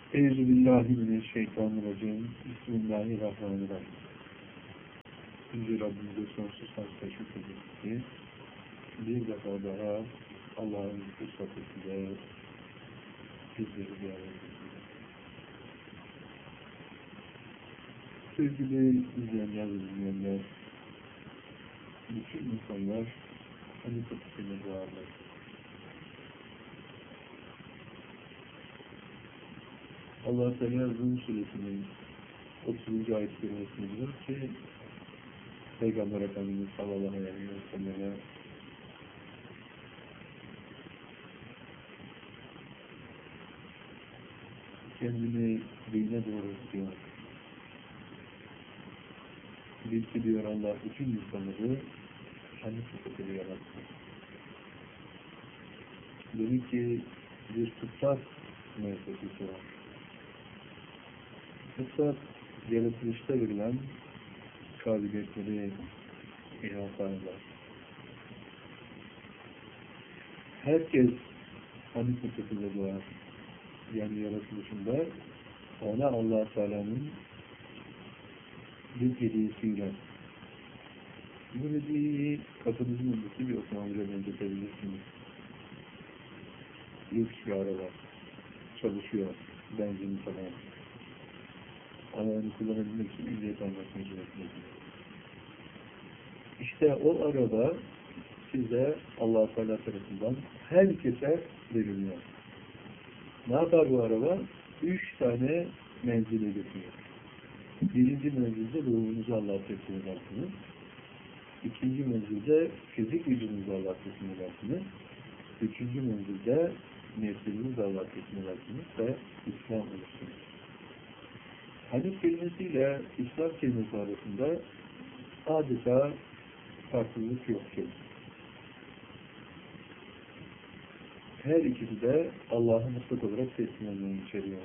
Euzubillahimineşşeytanirracim. Bismillahirrahmanirrahim. Yüce Rabbimize sonsuz hasta şükrederiz ki bir defa daha Allah'ın fırsatıyla bizleri bir araya getirdi. Sevgili izleyenler ve dinleyenler, bütün insanlar hani fırsatıyla doğarlar. Allah-u Teala Rum Suresinin 30. ayet-i kerimesinde diyor ki Peygamber Efendimiz sallallahu aleyhi ve sellem'e kendini dine doğru tutuyor. Bil ki diyor Allah bütün insanları hani fırsatıyla yarattı. Dedi ki bir fırsat müessesesi var. Fırsat yaratılışta verilen kabiliyetleri ihatalar. Herkes hani fırsatıyla doğar. Yani yaratılışında ona Allah-u Teala'nın bir hediyesiyle bu hediyeyi kapınızın önündeki bir otomobile benzetebilirsiniz. Lüks bir araba çalışıyor, benzin falan. Ama onu kullanabilmek için ehliyet almasını gerekiyor. İşte o araba size Allah-u Teala tarafından herkese veriliyor. Ne yapar bu araba? 3 tane menzile götürüyor. Birinci menzilde ruhunuzu Allah'a teslim edersiniz. İkinci menzilde fizik gücünüzü Allah'a teslim edersiniz. Üçüncü menzilde nefsinizi Allah'a teslim edersiniz ve İslam olursunuz. Hanif kelimesiyle İslam kelimesi arasında adeta farklılık yoktur. Her ikisi de Allah'a mutlak olarak teslim olmayı içeriyor.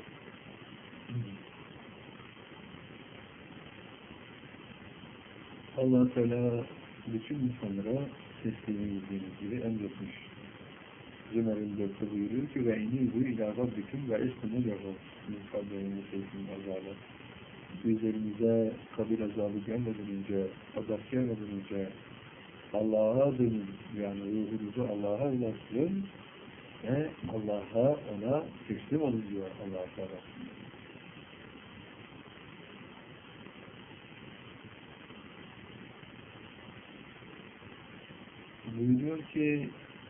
Allah-u Teala bütün insanlara teslimiyetiniz gibi emretmiş. Zümer'in 4'te buyuruyor ki ve inizu ila rabbikum ve esmine lehu min kableyin seyfin azâle. Üzerimize kabir azabı gelmeden önce, azap gelmeden önce Allah'a dönün, yani ruhunuzu Allah'a ulaştırın ve Allah'a, ona teslim olun diyor Allah-u Teala. Buyuruyor ki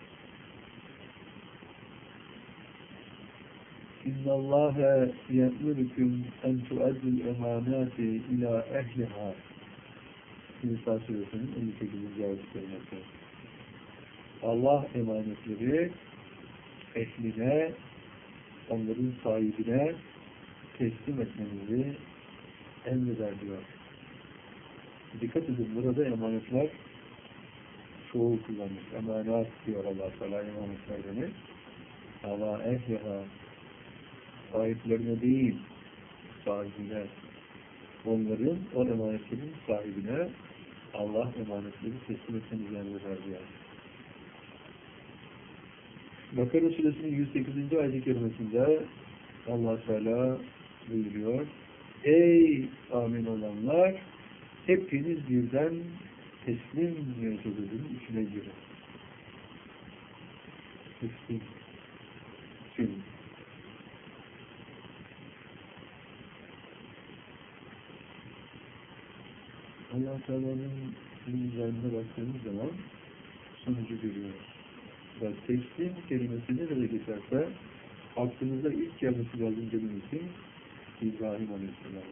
İnna Allahe ye'murukum en tu'addul emanati ila ehliha. Nisa suresinin 58. ayet-i kerimesi. Allah emanetleri ehline, onların sahibine teslim etmenizi emreder diyor. Dikkat edin, burada emanetler çoğul kullanmış. Emanet diyor Allah-u Teala emanetlerini. Ama ehliha sahiplerine değil, sahibine, onların, o emanetlerin sahibine Allah emanetleri teslim etmenizi emreder diyor. Bakara Suresinin 108. ayet-i kerimesinde Allah-u Teala buyuruyor: ey amin olanlar, hepiniz birden teslim mevcudunun içine girin. Teslim. Teslim. Allah-u Teala'nın üzerine baktığımız zaman sonucu görüyoruz. Ve teslim kelimesi nerede geçerse aklımıza ilk gelmesi lazım benim için İbrahim Aleyhisselam.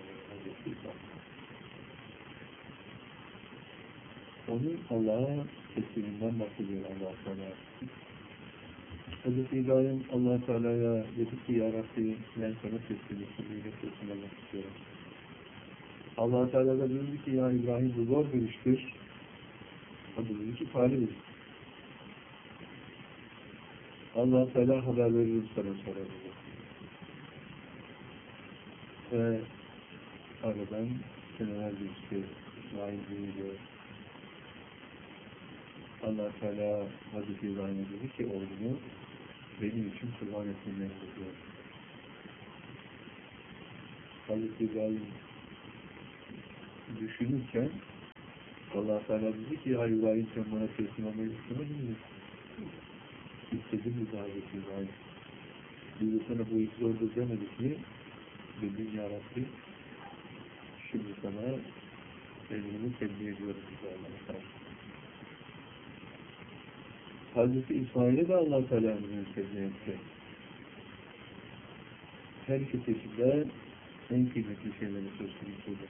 Onun Allah'a tesliminden bahsediyor Allah-u Teala. Hazreti İbrahim Allah-u Teala'ya dedi ki ya Rabbi ben sana teslim olmak istiyorum. Allah-u Teala da dedi ki ya İbrahim bu zor bir iştir. O dedi ki talibim. Allah-u Teala haber verir sana sonra dedi. Ve aradan seneler geçti. İsmail büyüdü. Allah-u Teala Hazreti İbrahim'e dedi ki oğlunu benim için kurban etmeni emrediyor. Hazreti İbrahim düşünürken Allah Teala dedi ki ya İbrahim sen bana teslim olmayı istemedin mi? İstedim mi Hazreti İbrahim? Biz de sana bu iş zordur demedik mi? Dedim ya Rabbi şimdi sana emrimi tebliğ ediyoruz Allah'a Teala. Hazreti İsmail'e de Allah Teala emrini tebliğ etti. Her iki çeşitde en kıymetli şeyleri söz konusuydu.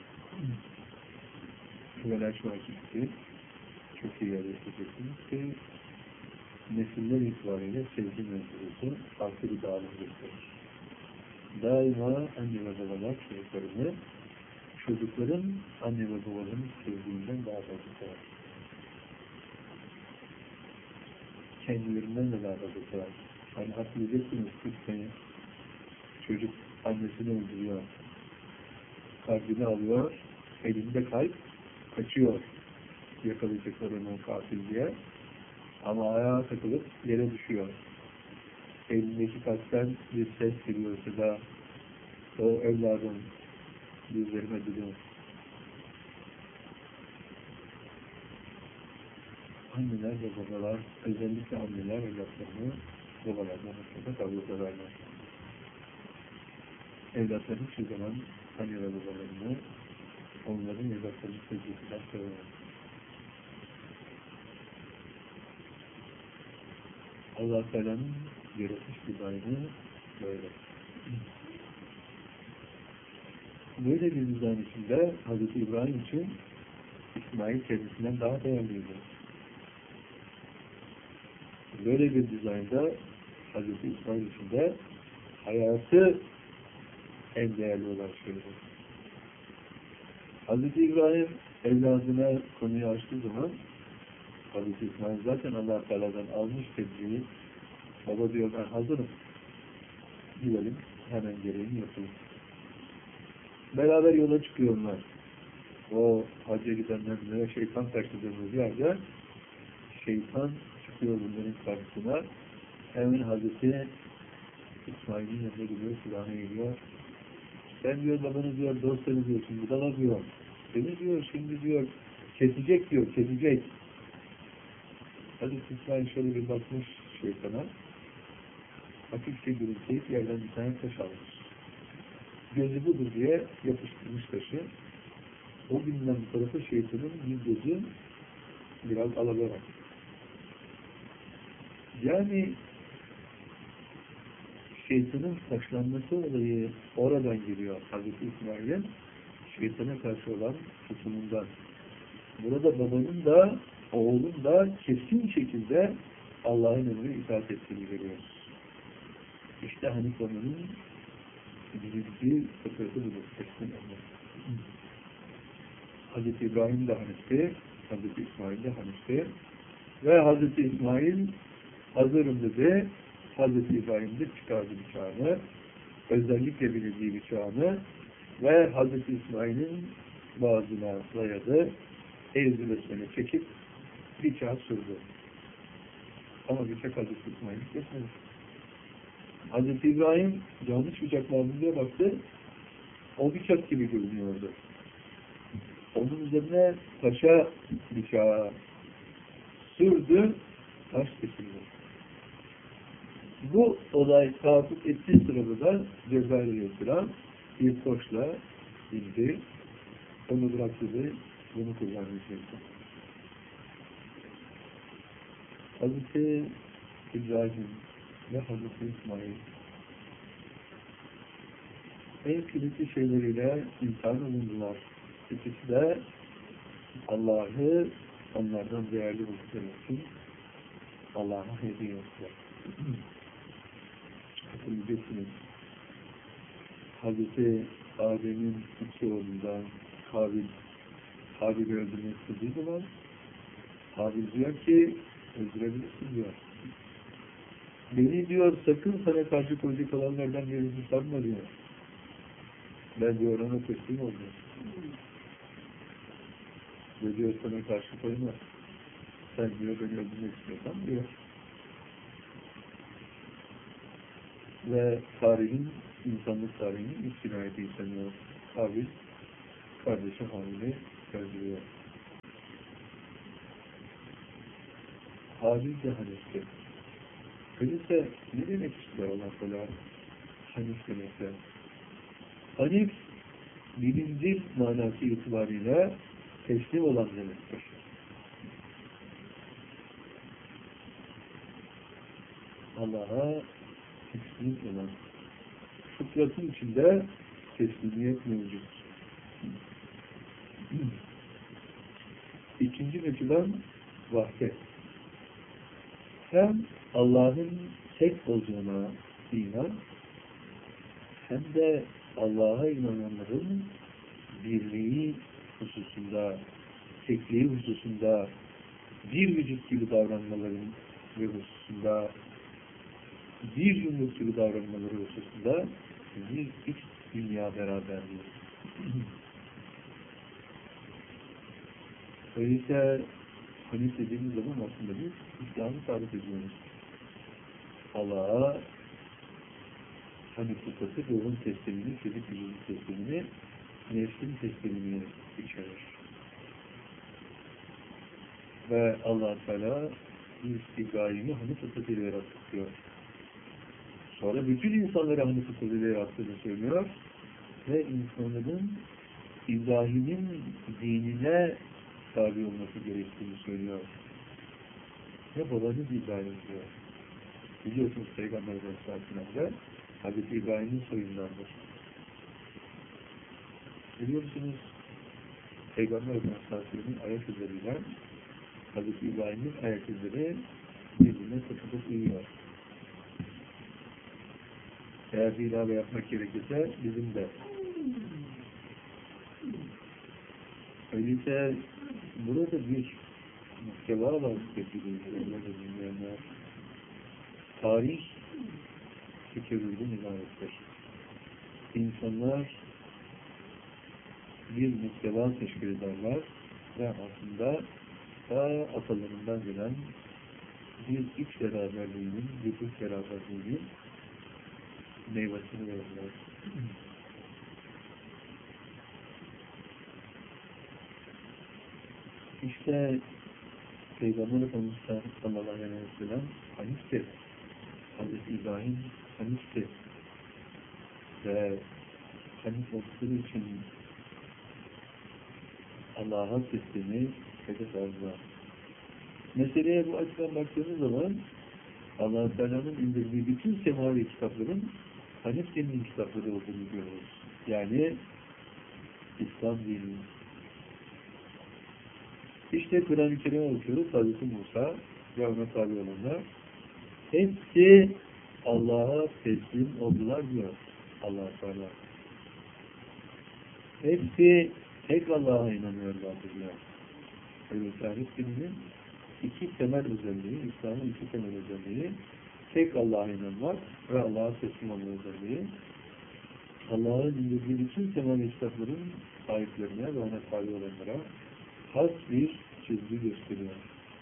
Güven açmak için çok iyi yerleştireceksiniz ki nesiller itibariyle sevgi mevzusu farklı bir dağılım gösterir. Daima anne ve babalar çocukların anne ve babaların sevdiğinden daha fazla sever. Kendilerinden de daha fazla sever. Hani hatırlayacaksınız ki çocuk annesini öldürüyor. Kalbini alıyor, elinde kalp kaçıyor. Yakalayacaklar onu katil diye. Ama ayağa takılıp yere düşüyor. Elindeki kalpten bir ses geliyorsa da o evladın yüzlerine duruyor. Anneler ve babalar, özellikle anneler evlatlarını babalardan mutlaka kavga ederler. Evlatların hiçbir zaman anne ve babalarını onların evlatlarını sevgisinden severler. Allah-u Teala'nın yaratmış dizaynı böyle. Böyle bir dizayn içinde Hazreti İbrahim için İsmail kendisinden daha değerliydi. Böyle bir dizaynda Hazreti İsmail için de hayatı en değerli olan şeydir. Hazreti İbrahim evladına konuyu açtığı zaman Hazreti İsmail zaten Allah-u Teala'dan almış tebliği, baba diyor ben hazırım. Gidelim, hemen gereğini yapalım. Beraber yola çıkıyorlar. O hacca gidenlerle şeytan taşıdığımız yerde şeytan çıkıyor bunların karşısına. Hemen Hazreti İsmail'in yanına gidiyor, silahına geliyor. Ben diyor babanı diyor, dostları diyor, şimdi bana diyor. Seni diyor, şimdi diyor, kesecek diyor, kesecek. Hazreti İsmail şöyle bir bakmış şeytana. Hafifçe gülümseyip yerden bir tane taş almış. Gözü budur diye yapıştırmış taşı. O günden bu tarafa şeytanın bir gözü biraz alabarak. Yani şeytanın taşlanması olayı oradan geliyor Hazreti İsmail'in şeytana karşı olan tutumundan. Burada babanın da oğlun da kesin şekilde Allah'ın emrine itaat ettiğini görüyoruz. İşte Hanifo'nun birinci fıtratı budur. Kesin emri. Hazreti İbrahim de Hanif'ti, Hazreti İsmail de Hanif'ti. Ve Hazreti İsmail hazırım dedi, Hazreti İbrahim de çıkardı bıçağını, özellikle bildiği bıçağını ve Hazreti İsmail'in boğazına dayadı, ezilmesini çekip bıçağı sürdü. Ama bıçak Hazreti İsmail'i kesmedi. Hazreti İbrahim yanlış bıçak mı aldı diye baktı, o bıçak gibi görünüyordu. Onun üzerine taşa bıçağı sürdü, taş kesildi. Bu olay tahakkuk ettiği sırada da Cebrail Aleyhisselam bir koçla indi, onu bıraktı ve bunu kullanmayacaktı. Hazreti İbrahim ve Hazreti İsmail en kıymetli şeyleriyle imtihan olundular. İkisi de Allah'ı onlardan değerli buldukları için Allah'a hediye ettiler. Hatırlayacaksınız. Hazreti Adem'in iki oğlundan Habil'i öldürmek istediği zaman Habil diyor ki öldürebilirsin diyor. Beni diyor sakın sana karşı koyacak olanlardan birini sanma diyor. Ben diyor ona teslim oldum. Ve diyor sana karşı koymaz. Sen diyor beni öldürmek istiyorsan diyor. ve tarihin, insanlık tarihinin ilk cinayeti işleniyor. Habil, kardeşi Habil'i öldürüyor. Habil de Hanif'ti. Öyleyse ne demek istiyor Allah Teala Hanif demekle? Hanif, birinci manası itibariyle teslim olan demektir. Allah'a teslim olan. Fıtratın içinde teslimiyet mevcut. İkinci meçhulen vahdet. Hem Allah'ın tek olduğuna iman, hem de Allah'a inananların birliği hususunda, tekliği hususunda, bir vücut gibi davranmaların ve hususunda, bir yumruk gibi davranmaları hususunda bir iç dünya beraberliği. Öyleyse Hanif dediğimiz zaman aslında biz İslam'ı tarif ediyoruz. Allah'a Hanif fıtratı ruhun teslimini, fizik vücudun teslimini, nefsin teslimini içerir. Ve Allah Teala istigaimi Hanif fıtratıyla yarattık diyor. Sonra bütün insanları Hanif fıtratıyla yarattığını söylüyor ve insanların İbrahim'in dinine tabi olması gerektiğini söylüyor. Ve babanız İbrahim diyor. Biliyorsunuz Peygamber Aleyhisselatü'nde Hazreti İbrahim'in soyundandır. Biliyorsunuz Peygamber Aleyhisselatü'nün ayak izleriyle Hazreti İbrahim'in ayak izleri birbirine sıkılıp uyuyor. Eğer bir ilave yapmak gerekirse bizim de. Öyleyse burada bir muhteva var dinleyenler. Tarih tekerrürden ibarettir. İnsanlar bir muhteva teşkil ederler ve aslında ta atalarından gelen bir iç beraberliğinin, bir ruh beraberliğinin meyvesini verirler. İşte Peygamber Efendimiz sallallahu aleyhi ve sellem Hanif'ti. Hazreti İbrahim Hanif'ti. Ve Hanif olduğu için Allah'a teslimi hedef aldılar. Meseleye bu açıdan baktığımız zaman Allah-u Teala'nın indirdiği bütün semavi kitapların Hanif dinin kitapları olduğunu görüyoruz. Yani İslam dini. İşte Kur'an-ı Kerim'e okuyoruz. Hazreti Musa ve ona tabi olanlar hepsi Allah'a teslim oldular diyor Allah-u Teala. Hepsi tek Allah'a inanıyorlar diyor. Öyleyse Hanif dininin iki temel özelliği, İslam'ın iki temel özelliği, tek Allah'a inanmak ve Allah'a teslim olma özelliği, Allah'ın indirdiği bütün temel kitapların sahiplerine ve ona tabi olanlara has bir çizgi gösteriyor.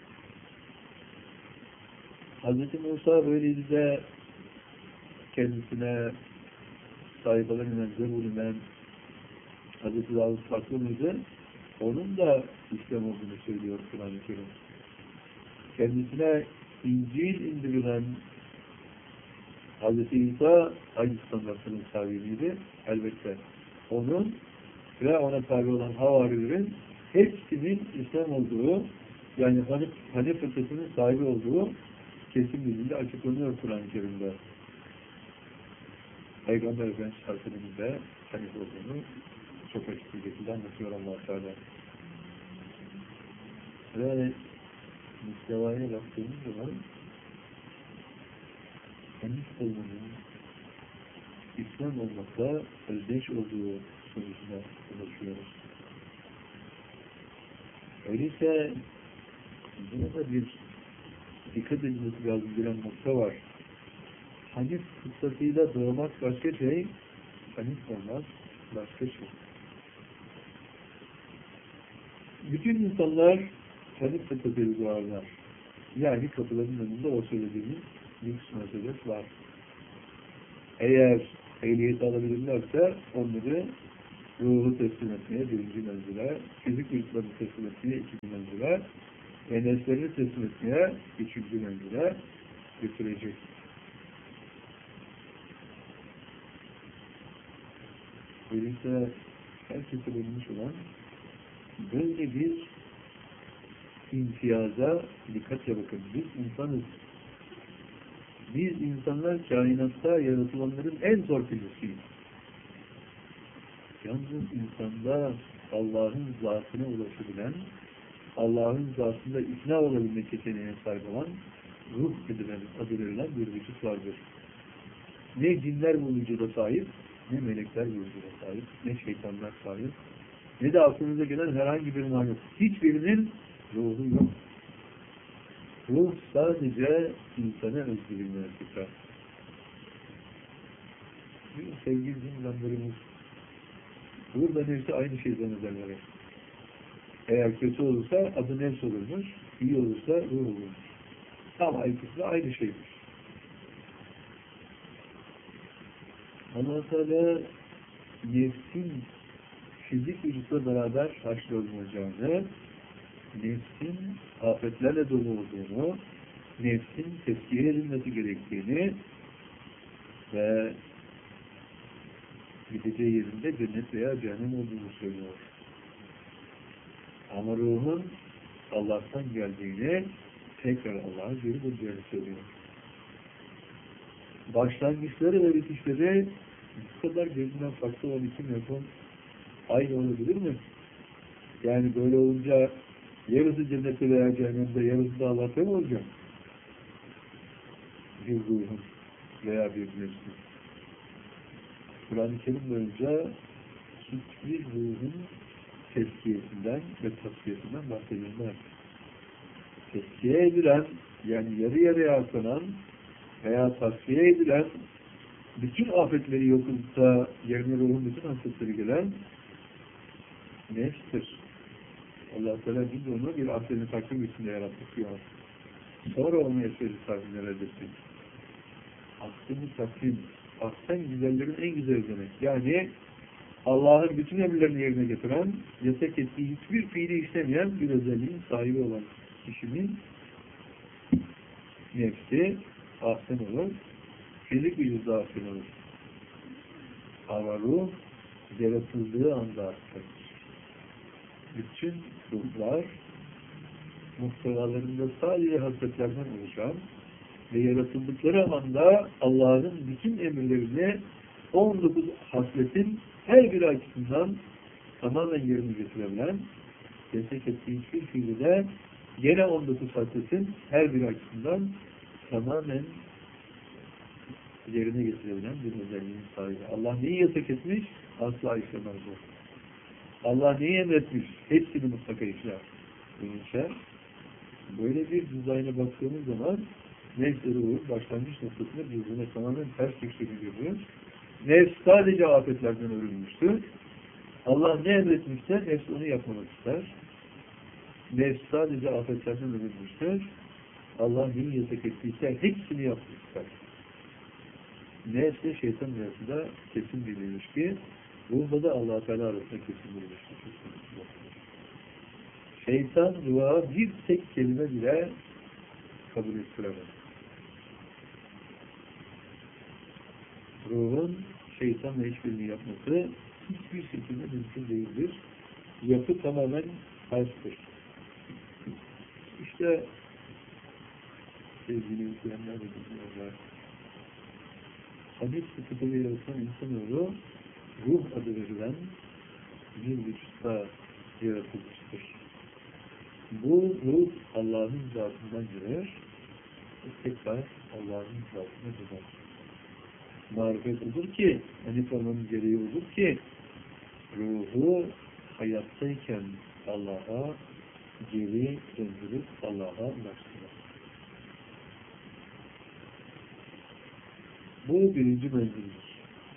Hz. Musa böyleydi de kendisine sahip olan Zebul'ünden Hz. Davud farklı mıydı? Onun da İslam olduğunu söylüyor Kur'an-ı Kerim. Kendisine İncil indirilen Hz. İsa aynı standartının sahibiydi. Elbette onun ve ona tabi olan havarilerin hepsinin İslam olduğu, yani Hanif fıtratının sahibi olduğu kesin bilgiyle açıklanıyor Kur'an-ı Kerim'de. Peygamber Efendimiz Aleyhisselam'ın da Hanif olduğunu çok açık bir şekilde anlatıyor Allah-u Teala. Ve müstevaya baktığımız zaman Hanif olmanın İslam olmakla özdeş olduğu sonucuna ulaşıyoruz. Öyleyse burada bir dikkat edilmesi lazım bir nokta var. Hanif fıtratıyla doğmak başka şey, Hanif olmak başka şey. Bütün insanlar Hanif fıtratıyla doğarlar. Yani kapıların önünde o söylediğimiz lüks mesele var. Eğer ehliyet alabilirlerse onları ruhu teslim etmeye birinci menzile, fizik vücutlarını teslim etmeye ikinci menzile ve nefslerini teslim etmeye üçüncü menzile götürecek. Öyleyse herkese verilmiş olan böyle bir imtiyaza dikkatle bakın. Biz insanız. Biz insanlar kainatta yaratılanların en zor filisiyiz. Yalnız insanda Allah'ın zatına ulaşabilen, Allah'ın zatında ikna olabilme yeteneğine sahip olan ruh adı verilen bir vücut vardır. Ne cinler bu vücuda sahip, ne melekler bu vücuda sahip, ne şeytanlar sahip, ne de aklınıza gelen herhangi bir mahluk. Hiçbirinin ruhu yok. Ruh sadece insana özgü bir mevzuda. Sevgili dinleyenlerimiz, burada nefsi aynı şey zannederler. Eğer kötü olursa adı nefs olurmuş, iyi olursa ruh olurmuş. Ama ikisi de aynı şeymiş. Allah Teala nefsin fizik vücutla beraber haşrolunacağını, nefsin afetlerle dolu olduğunu, nefsin tezkiye edilmesi gerektiğini ve gideceği yerinde cennet veya cehennem olduğunu söylüyor. Ama ruhun Allah'tan geldiğini, tekrar Allah'a geri döneceğini söylüyor. Başlangıçları ve bitişleri bu kadar birbirinden farklı olan iki mefhum aynı olabilir mi? Yani böyle olunca yarısı cennette veya cehennemde, yarısı da Allah'ta mı olacak? Bir ruhun veya bir nefsin. Kur'an-ı Kerim boyunca hiçbir ruhun tezkiyesinden ve tasfiyesinden bahsedilmez. Tezkiye edilen, yani yarı yarıya atlanan veya tasfiye edilen, bütün afetleri yok olsa yerine ruhun bütün hasretleri gelen nefstir. Allah-u Teala biz onu bir afetin takvim içinde yarattık diyor. Sonra onu eseri takvimler edildik. Aklını takvim, aksen güzellerin en güzel demek. Yani Allah'ın bütün emirlerini yerine getiren, yasak ettiği hiçbir fiili işlemeyen bir özelliğin sahibi olan kişinin nefsi ahsen olur, fizik vücudu ahsen olur. Ama ruh yaratıldığı anda ahsendir. Bütün ruhlar muhtevalarında sadece hasretlerden oluşan ve yaratıldıkları anda Allah'ın bütün emirlerini 19 hasletin her bir açısından tamamen yerini getirebilen, destek ettiği hiçbir fiili de yine 19 hasletin her bir açısından tamamen yerine getirebilen bir özelliğin sahibi. Allah neyi yasak etmiş? Asla işlemez bu. Allah neyi emretmiş? Hepsini mutlaka işler. Bunun böyle bir dizayna baktığımız zaman nefs ruhu başlangıç noktasında birbirine tamamen ters bir şekilde görüyor. Nefs sadece afetlerden örülmüştür. Allah ne emretmişse nefs onu yapmamak ister. Nefs sadece afetlerden örülmüştür. Allah neyi yasak ettiyse hepsini yapmak ister. Nefsle şeytan arasında kesin bir ilişki. Ruhla da Allah-u Teala arasında kesin bir ilişki. Şeytan ruha bir tek kelime bile kabul ettiremez. Ruhun şeytanla işbirliği yapması hiçbir şekilde mümkün değildir. Yapı tamamen terstir. İşte sevgili izleyenler ve dinleyenler, hadis kitabı yaratan insanoğlu ruh adı verilen bir vücutta yaratılmıştır. Bu ruh Allah'ın zatından gelir, tekrar Allah'ın zatına gider. Marifet odur ki, Hanifa'nın gereği odur ki, ruhu hayattayken Allah'a geri döndürüp Allah'a ulaştırır. Bu birinci menzildir.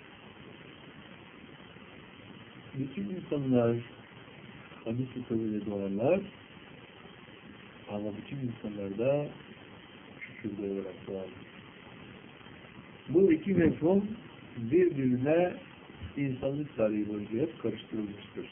Bütün insanlar hadis kitabıyla doğarlar ama bütün insanlar da şükürde olarak doğarlar. Bu iki mefhum birbirine insanlık tarihi boyunca hep karıştırılmıştır.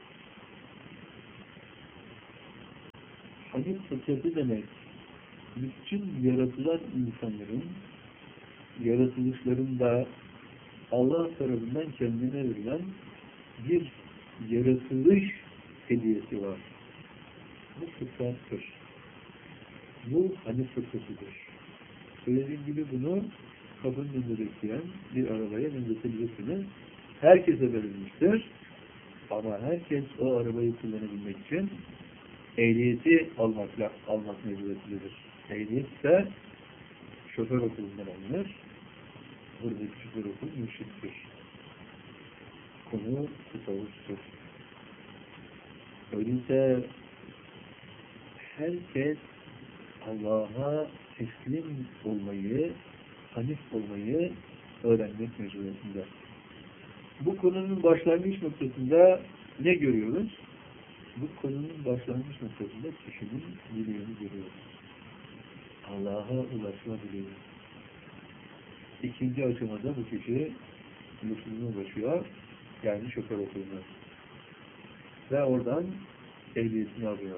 Hanif fıtratı demek, bütün yaratılan insanların yaratılışlarında Allah tarafından kendine verilen bir yaratılış hediyesi var. Bu fıtrattır. Bu Hanif fıtratıdır. Söylediğim gibi bunu kabın önünde bekleyen bir arabaya benzetebilirsiniz. Herkese verilmiştir. Ama herkes o arabayı kullanabilmek için ehliyeti almak mecburiyetindedir. Ehliyet ise şoför okulundan alınır. Buradaki şoför okul mürşittir. Konu tasavvuftur. Öyleyse herkes Allah'a teslim olmayı, hanif olmayı öğrenmek mecburiyetinde. Bu konunun başlangıç noktasında ne görüyoruz? Bu konunun başlangıç noktasında kişinin dileğini görüyoruz. Allah'a ulaşma dileği. İkinci aşamada bu kişi Müslüman'a ulaşıyor, yani şoför okuluna. Ve oradan ehliyetini alıyor.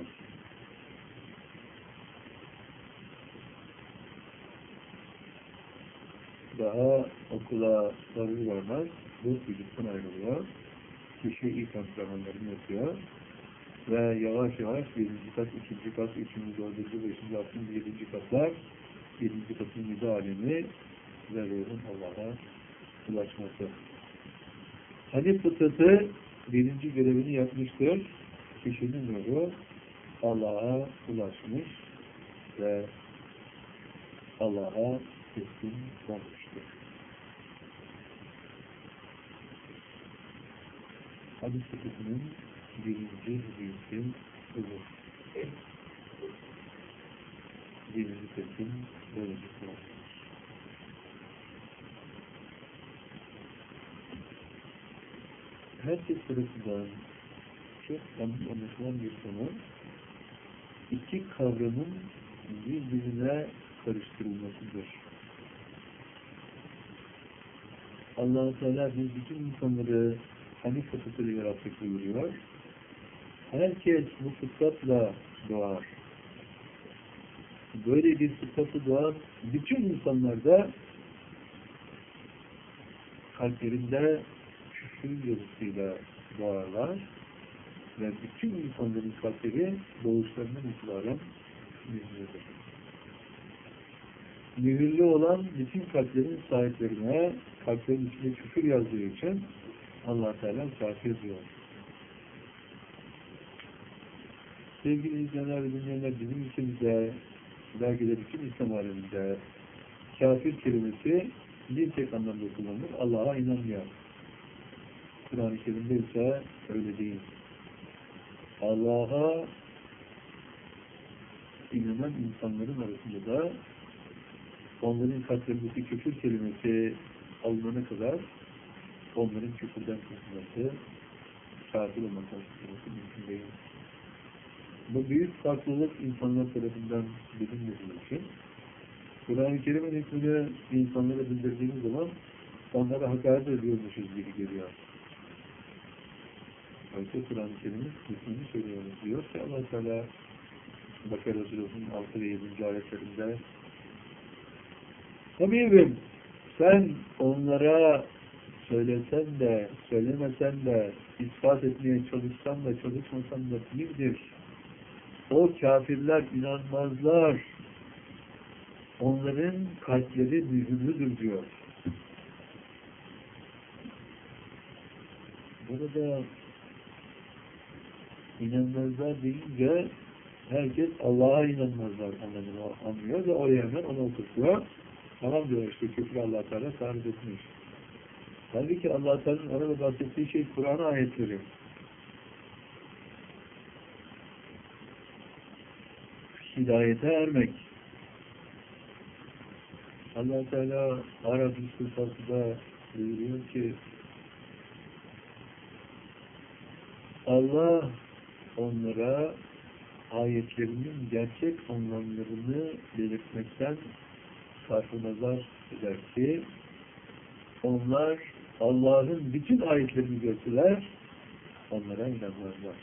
Daha okula varır varmaz bu vücuttan ayrılıyor. Kişi ilk antrenmanlarını yapıyor. Ve yavaş yavaş birinci kat, ikinci kat, üçüncü, dördüncü, beşinci, altıncı, yedinci katlar, yedinci katın müze alemi ve ruhun Allah'a ulaşması. Hanif fıtratı birinci görevini yapmıştır. Kişinin ruhu Allah'a ulaşmış ve Allah'a teslim olmuştur. Hanif fıtratının birinci hüviyeti olur. Birinci teslim böylece olmuştur. Herkes tarafından çok anlaşılan bir konu, iki kavramın birbirine karıştırılmasıdır. Allah-u Teala biz bütün insanları hanif fıtratıyla yarattık buyuruyor. Herkes bu fıtratla doğar. Böyle bir fıtratla doğan bütün insanlarda kalplerinde küfür yazısıyla doğarlar ve bütün insanların kalpleri doğuşlarından itibaren mühürlüdür. Mühürlü olan bütün kalplerin sahiplerine kalplerin içinde küfür yazdığı için Allah Teala kafir diyor. Sevgili izleyenler ve dinleyenler, bizim ülkemizde, belki de bütün İslam aleminde kafir kelimesi bir tek anlamda kullanılır. Allah'a inanmıyor. Kur'an-ı Kerim'de ise öyle değil. Allah'a inanan insanların arasında da onların kalplerindeki küfür kelimesi alınana kadar onların küfürden kurtulması, kafir olmaktan kurtulması mümkün değil. Bu büyük farklılık insanlar tarafından bilinmediği için Kur'an-ı Kerim'in hükmünü insanlara bildirdiğimiz zaman onlara hakaret ediyormuşuz gibi geliyor. Oysa Kur'an-ı Kerim'in hükmünü söylüyoruz. Diyor ki Allah Teala Bakara Suresi'nin 6 ve 7. ayetlerinde Habibim sen onlara söylesen de, söylemesen de, ispat etmeye çalışsan da, çalışmasan da bildir. O kafirler inanmazlar. Onların kalpleri mühürlüdür diyor. Burada inanmazlar deyince herkes Allah'a inanmazlar anlamını anlıyor ve oraya hemen onu oturtuyor. Tamam diyor işte küfrü Allah-u Teala tarif etmiş. Halbuki Allah-u Teala'nın orada bahsettiği şey Kur'an ayetleri. Hidayete ermek. Allah-u Teala Arap Müslüman'da buyuruyor ki Allah onlara ayetlerinin gerçek anlamlarını belirtmekten sarf nazar eder ki Onlar Allah'ın bütün ayetlerini gördüler, onlara inanmazlar.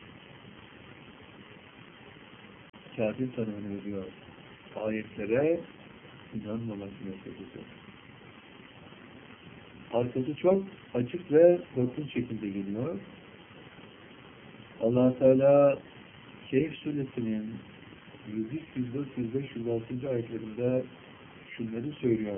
Kafir tanımını veriyor. Ayetlere inanmamak meselesi. Arkası çok açık ve korkunç şekilde geliyor. Allah Teala Kehf suresinin 103, 104, 105, 106. ayetlerinde şunları söylüyor.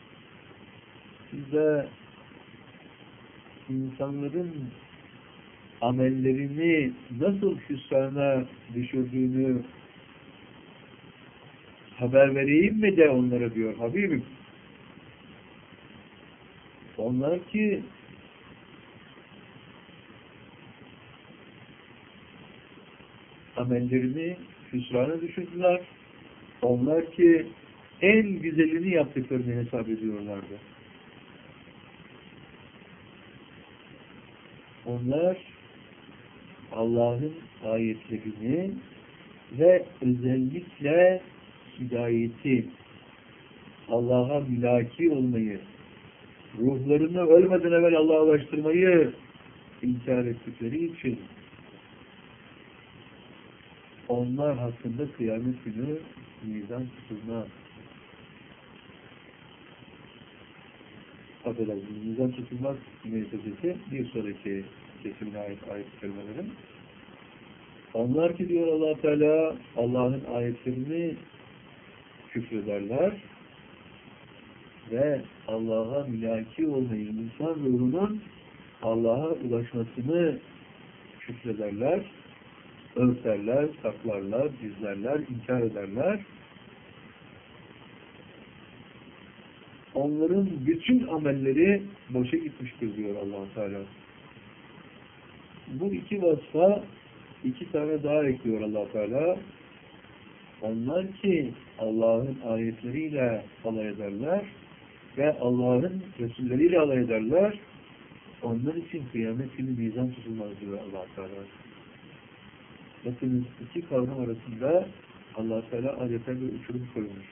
Size insanların amellerini nasıl hüsrana düşürdüğünü haber vereyim mi de onlara diyor Habibim. Onlar ki amellerini hüsrana düşürdüler. Onlar ki en güzelini yaptıklarını hesap ediyorlardı. Onlar Allah'ın ayetlerini ve özellikle hidayeti, Allah'a mülaki olmayı, ruhlarını ölmeden evvel Allah'a ulaştırmayı inkar ettikleri için onlar hakkında kıyamet günü mizan tutulmaz. Affedersiniz, mizan tutulmaz meselesi bir sonraki kesimine ait ayet kelimelerin. Onlar ki diyor Allah Teala Allah'ın ayetlerini küfrederler ve Allah'a mülaki olmayı, insan ruhunun Allah'a ulaşmasını küfrederler, örterler, saklarlar, gizlerler, inkar ederler. Onların bütün amelleri boşa gitmiştir diyor Allah Teala. Bu iki vasfa iki tane daha ekliyor Allah Teala. Onlar ki Allah'ın ayetleriyle alay ederler ve Allah'ın Resulleriyle alay ederler. Onlar için kıyamet günü mizan tutulmaz diyor Allah Teala. Bakınız iki kavram arasında Allah Teala adeta bir uçurum koymuş.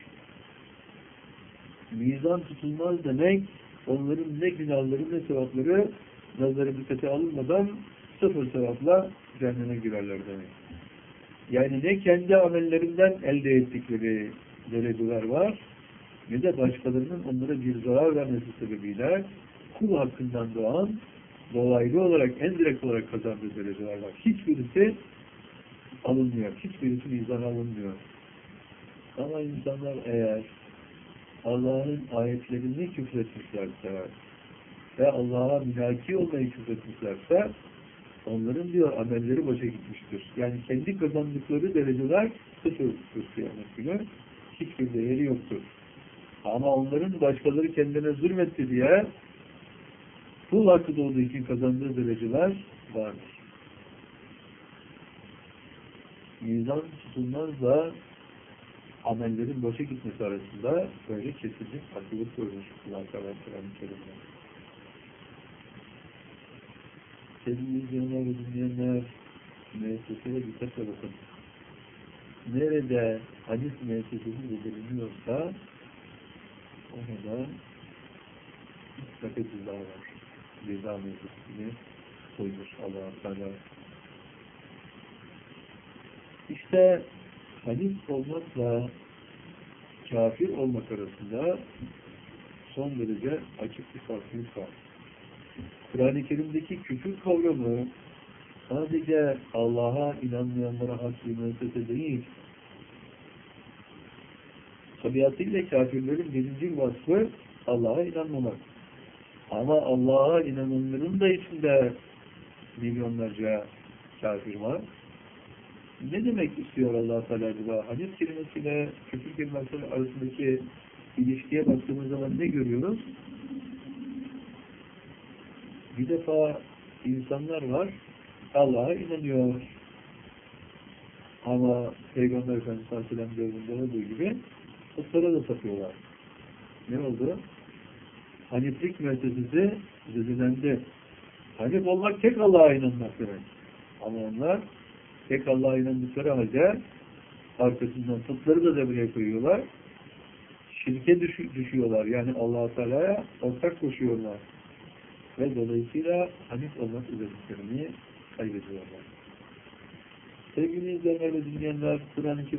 Mizan tutulmaz demek, onların ne günahları ne sevapları nazarı dikkate alınmadan sıfır sevapla cehenneme girerler demek. Yani ne kendi amellerinden elde ettikleri dereceler var, ne de başkalarının onlara bir zarar vermesi sebebiyle kul hakkından doğan, dolaylı olarak, en direkt olarak kazandığı dereceler var. Hiçbirisi alınmıyor, hiçbirisi mizana alınmıyor. Ama insanlar eğer Allah'ın ayetlerini küfretmişlerse ve Allah'a mülaki olmayı küfretmişlerse onların diyor amelleri boşa gitmiştir. Yani kendi kazandıkları dereceler sıfırdır kıyamet günü. Hiçbir değeri yoktur. Ama onların başkaları kendine zulmetti diye kul hakkı olduğu için kazandığı dereceler vardır. Mizan tutulmazla amellerin boşa gitmesi arasında böyle kesinlik farklılık görmüş Allah Teala Kerim'de. Sevgili izleyenler ve dinleyenler, müesseseye dikkatle bakın. Nerede hadis müessesesi bildiriliyorsa orada sakıcılar var. Ceza müessesesini koymuş Allah Teala. İşte hadis olmakla kafir olmak arasında son derece açık bir farklılık var. Kur'an-ı Kerim'deki küfür kavramı sadece Allah'a inanmayanlara has bir müessese değil. Tabiatıyla kafirlerin birinci vasfı Allah'a inanmamak. Ama Allah'a inananların da içinde milyonlarca kafir var. Ne demek istiyor Allah Teala acaba? Hadis kelimesiyle küfür kelimesi arasındaki ilişkiye baktığımız zaman ne görüyoruz? Bir defa insanlar var, Allah'a inanıyor. Ama Peygamber Efendimiz Aleyhisselam döneminde olduğu gibi putlara da tapıyorlar. Ne oldu? Haniflik müessesesi zedelendi. Hanif olmak tek Allah'a inanmak demek. Ama onlar tek Allah'a inandıkları halde arkasından putları da devreye koyuyorlar. Şirke düşüyorlar. Yani Allah-u Teala'ya ortak koşuyorlar. ve dolayısıyla hanif olmak üzerindiklerini kaybediyorlar. Sevgili izleyenler ve dinleyenler, Kur'an-ı